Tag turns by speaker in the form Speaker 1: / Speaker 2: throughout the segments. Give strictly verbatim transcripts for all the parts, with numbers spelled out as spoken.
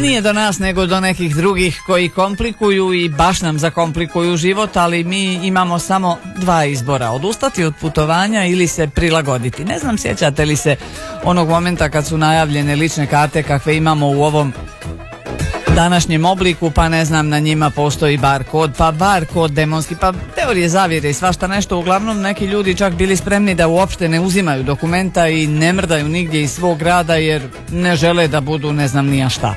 Speaker 1: Nije do nas nego do nekih drugih koji komplikuju i baš nam zakomplikuju život, ali mi imamo samo dva izbora: odustati od putovanja ili se prilagoditi. Ne znam, sjećate li se onog momenta kad su najavljene lične karte kakve imamo u ovom današnjem obliku, pa ne znam, na njima postoji bar kod, pa bar kod demonski, pa teorije zavjere i svašta nešto. Uglavnom neki ljudi čak bili spremni da uopšte ne uzimaju dokumenta i ne mrdaju nigdje iz svog grada jer ne žele da budu ne znam nija šta.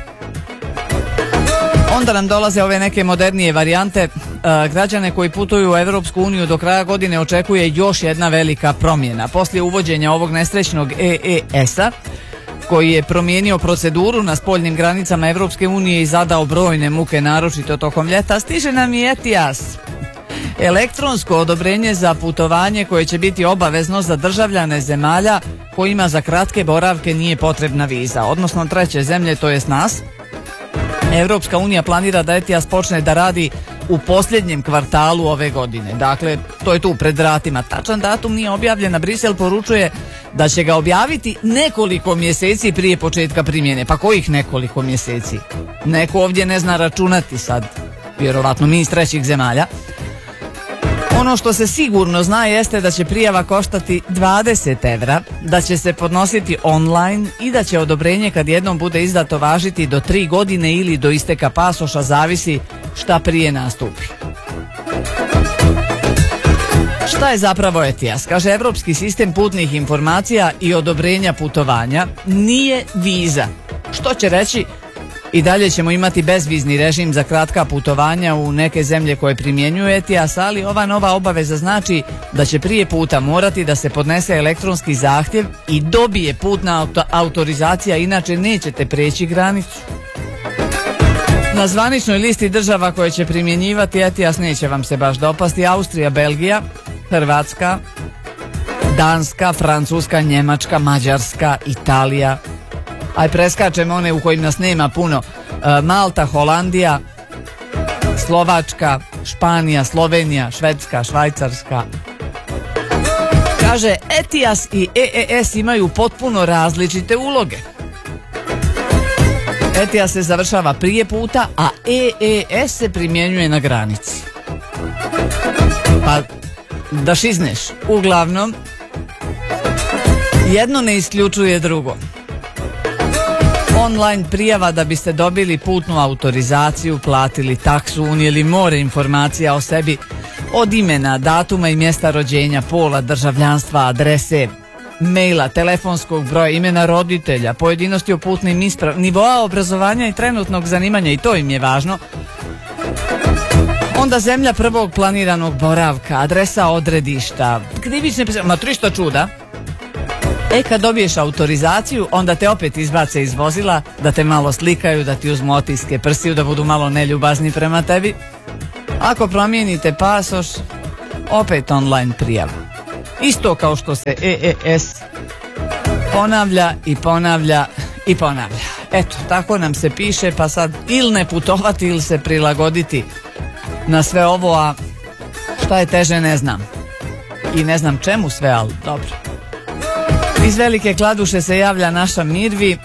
Speaker 1: Onda nam dolaze ove neke modernije varijante. E, građane koji putuju u Europsku uniju do kraja godine očekuje još jedna velika promjena. Poslije uvođenja ovog nesrećnog E E S-a koji je promijenio proceduru na spoljnim granicama Europske unije i zadao brojne muke, naročito tokom ljeta, stiže nam i ETIAS, elektronsko odobrenje za putovanje koje će biti obavezno za državljane zemalja kojima za kratke boravke nije potrebna viza, odnosno treće zemlje, to jest nas. Europska unija planira da ETIAS počne da radi u posljednjem kvartalu ove godine. Dakle, to je tu pred vratima. Tačan datum nije objavljen, a Brisel poručuje da će ga objaviti nekoliko mjeseci prije početka primjene. Pa kojih nekoliko mjeseci? Neko ovdje ne zna računati sad, vjerovatno mi iz trećih zemalja. Ono što se sigurno zna jeste da će prijava koštati dvadeset evra, da će se podnositi online i da će odobrenje kad jednom bude izdato važiti do tri godine ili do isteka pasoša, zavisi šta prije nastupi. Šta je zapravo ETIAS? Kaže, Europski sistem putnih informacija i odobrenja putovanja nije viza. Što će reći, i dalje ćemo imati bezvizni režim za kratka putovanja u neke zemlje koje primjenjuju ETIAS, ali ova nova obaveza znači da će prije puta morati da se podnese elektronski zahtjev i dobije putna auto- autorizacija, inače nećete preći granicu. Na zvaničnoj listi država koje će primjenjivati ETIAS neće vam se baš dopasti Austrija, Belgija, Hrvatska, Danska, Francuska, Njemačka, Mađarska, Italija. Aj preskačemo one u kojim nas nema puno. E, Malta, Holandija, Slovačka, Španija, Slovenija, Švedska, Švajcarska. Kaže, ETIAS i E E S imaju potpuno različite uloge. ETIAS se završava prije puta, a E E S se primjenjuje na granici. Pa da šizneš. Uglavnom, jedno ne isključuje drugo. Online prijava da biste dobili putnu autorizaciju, platili taksu, unijeli more informacija o sebi, od imena, datuma i mjesta rođenja, pola, državljanstva, adrese, maila, telefonskog broja, imena roditelja, pojedinosti o putnim ispravama, nivoa obrazovanja i trenutnog zanimanja, i to im je važno. Onda zemlja prvog planiranog boravka, adresa odredišta, krivične presude, ma tristo čuda. E kad dobiješ autorizaciju, onda te opet izbace iz vozila, da te malo slikaju, da ti uzmu otiske prstiju, da budu malo neljubazni prema tebi. Ako promijenite pasoš, opet online prijava. Isto kao što se E E S ponavlja i ponavlja i ponavlja. Eto, tako nam se piše, pa sad ili ne putovati ili se prilagoditi na sve ovo, a šta je teže ne znam. I ne znam čemu sve, ali dobro. Iz Velike Kladuše se javlja naša Mirvi.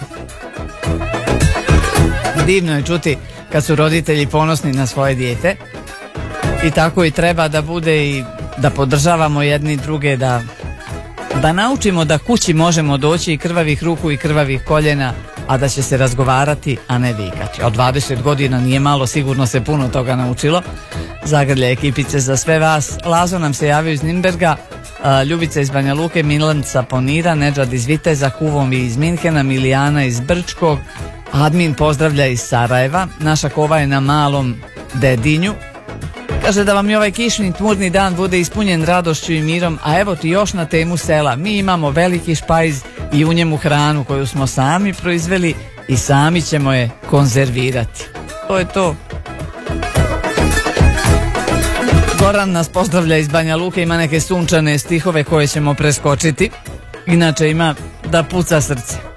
Speaker 1: Divno je čuti kad su roditelji ponosni na svoje dijete. I tako i treba da bude, i da podržavamo jedni druge, da, da naučimo da kući možemo doći i krvavih ruku i krvavih koljena, a da će se razgovarati, a ne vikati. Od dvadeset godina nije malo, sigurno se puno toga naučilo. Zagrlje ekipice za sve vas. Lazo nam se javio iz Nimberga, Ljubica iz Banja Luke, Milan sa Ponira, Nedžad iz Viteza, Kuvom iz Minhena, Milijana iz Brčkog, Admin pozdravlja iz Sarajeva, naša Kova je na Malom Dedinju. Kaže da vam je ovaj kišni tmurni dan bude ispunjen radošću i mirom, a evo ti još na temu sela. Mi imamo veliki špajz i u njemu hranu koju smo sami proizveli i sami ćemo je konzervirati. To je to. Goran nas pozdravlja iz Banja Luke, ima neke sunčane stihove koje ćemo preskočiti. Inače ima da puca srce.